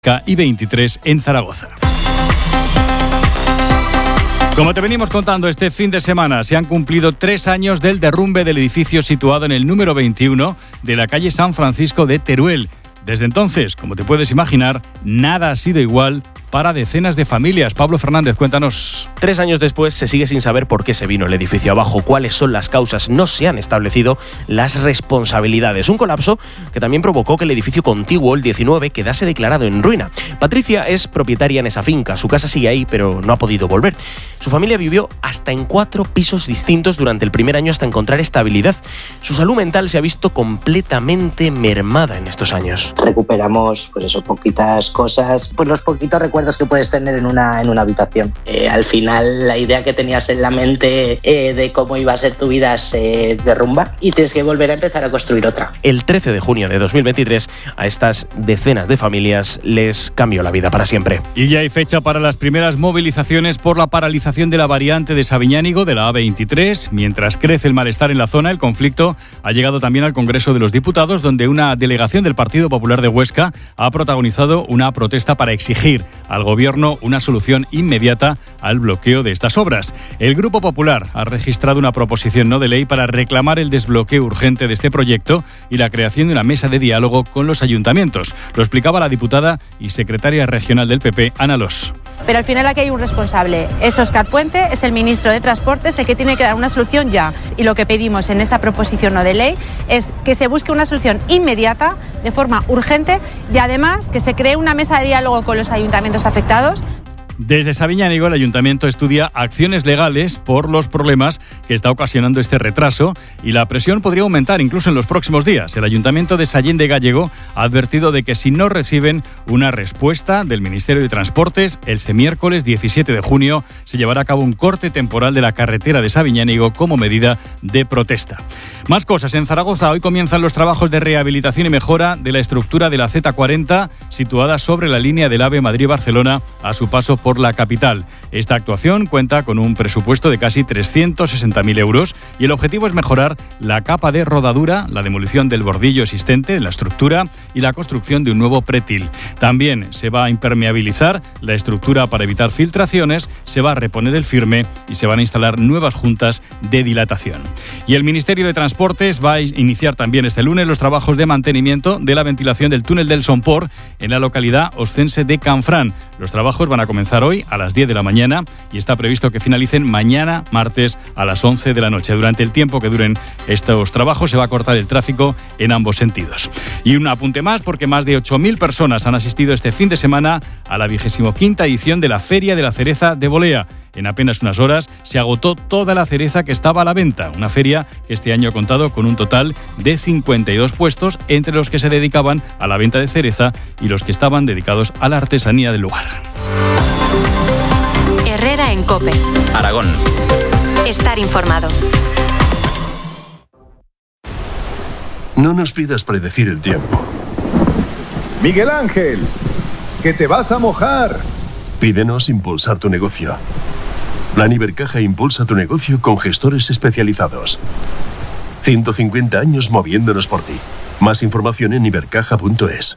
Huesca y 23 en Zaragoza. Como te venimos contando, este fin de semana se han cumplido 3 años del derrumbe del edificio situado en el número 21 de la calle San Francisco de Teruel. Desde entonces, como te puedes imaginar, nada ha sido igual para decenas de familias. Pablo Fernández, cuéntanos. 3 años después se sigue sin saber por qué se vino el edificio abajo, cuáles son las causas, no se han establecido las responsabilidades. Un colapso que también provocó que el edificio contiguo, el 19, quedase declarado en ruina. Patricia es propietaria en esa finca, su casa sigue ahí, pero no ha podido volver. Su familia vivió hasta en 4 pisos distintos durante el primer año hasta encontrar estabilidad. Su salud mental se ha visto completamente mermada en estos años. Recuperamos, poquitas cosas, los poquitos recuerdos que puedes tener en una habitación. Al final, la idea que tenías en la mente de cómo iba a ser tu vida se derrumba y tienes que volver a empezar a construir otra. El 13 de junio de 2023, a estas decenas de familias les cambió la vida para siempre. Y ya hay fecha para las primeras movilizaciones por la paralización de la variante de Sabiñánigo de la A23. Mientras crece el malestar en la zona, el conflicto ha llegado también al Congreso de los Diputados, donde una delegación del Partido Popular de Huesca ha protagonizado una protesta para exigir al Gobierno una solución inmediata al bloqueo de estas obras. El Grupo Popular ha registrado una proposición no de ley para reclamar el desbloqueo urgente de este proyecto y la creación de una mesa de diálogo con los ayuntamientos. Lo explicaba la diputada y secretaria regional del PP, Ana Los. Pero al final aquí hay un responsable. Es Óscar Puente, es el ministro de Transportes, el que tiene que dar una solución ya. Y lo que pedimos en esa proposición no de ley es que se busque una solución inmediata, de forma urgente, y además que se cree una mesa de diálogo con los ayuntamientos afectados. Desde Sabiñánigo, el Ayuntamiento estudia acciones legales por los problemas que está ocasionando este retraso y la presión podría aumentar incluso en los próximos días. El Ayuntamiento de Sallén de Gállego ha advertido de que si no reciben una respuesta del Ministerio de Transportes, este miércoles 17 de junio se llevará a cabo un corte temporal de la carretera de Sabiñánigo como medida de protesta. Más cosas. En Zaragoza hoy comienzan los trabajos de rehabilitación y mejora de la estructura de la Z40 situada sobre la línea del AVE Madrid-Barcelona a su paso por la capital. Esta actuación cuenta con un presupuesto de casi 360.000 euros y el objetivo es mejorar la capa de rodadura, la demolición del bordillo existente en la estructura y la construcción de un nuevo pretil. También se va a impermeabilizar la estructura para evitar filtraciones, se va a reponer el firme y se van a instalar nuevas juntas de dilatación. Y el Ministerio de Transportes va a iniciar también este lunes los trabajos de mantenimiento de la ventilación del túnel del Somport en la localidad oscense de Canfrán. Los trabajos van a comenzar hoy a las 10 de la mañana y está previsto que finalicen mañana martes a las 11 de la noche. Durante el tiempo que duren estos trabajos se va a cortar el tráfico en ambos sentidos. Y un apunte más, porque más de 8.000 personas han asistido este fin de semana a la 25ª edición de la Feria de la Cereza de Bolea. En apenas unas horas se agotó toda la cereza que estaba a la venta. Una feria que este año ha contado con un total de 52 puestos, entre los que se dedicaban a la venta de cereza y los que estaban dedicados a la artesanía del lugar. Herrera en COPE. Aragón. Estar informado. No nos pidas predecir el tiempo. Miguel Ángel, que te vas a mojar. Pídenos impulsar tu negocio. Plan Ibercaja impulsa tu negocio con gestores especializados. 150 años moviéndonos por ti. Más información en ibercaja.es.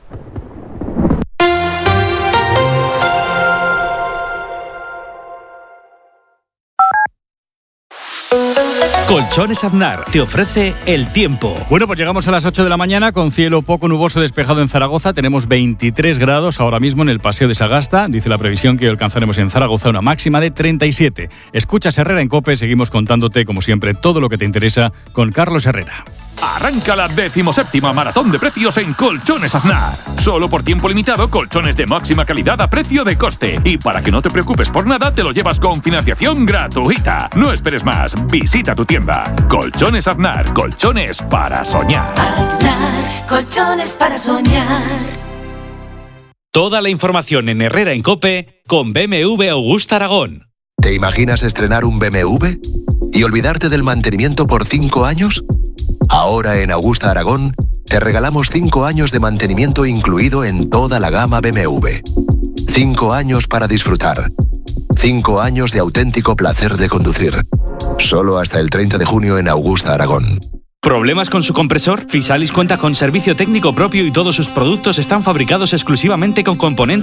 Colchones Aznar te ofrece el tiempo. Bueno, pues llegamos a las 8 de la mañana con cielo poco nuboso despejado en Zaragoza. Tenemos 23 grados ahora mismo en el Paseo de Sagasta. Dice la previsión que alcanzaremos en Zaragoza una máxima de 37. Escuchas Herrera en COPE, seguimos contándote como siempre todo lo que te interesa con Carlos Herrera. Arranca la 17ª maratón de precios en Colchones Aznar. Solo por tiempo limitado, colchones de máxima calidad a precio de coste. Y para que no te preocupes por nada, te lo llevas con financiación gratuita. No esperes más, visita tu tienda. Colchones Aznar, colchones para soñar. Aznar, colchones para soñar. Toda la información en Herrera en COPE con BMW Augusta Aragón. ¿Te imaginas estrenar un BMW y olvidarte del mantenimiento por 5 años? Ahora en Augusta Aragón te regalamos 5 años de mantenimiento incluido en toda la gama BMW. 5 años para disfrutar. 5 años de auténtico placer de conducir. Solo hasta el 30 de junio en Augusta Aragón. ¿Problemas con su compresor? Fisalis cuenta con servicio técnico propio y todos sus productos están fabricados exclusivamente con componentes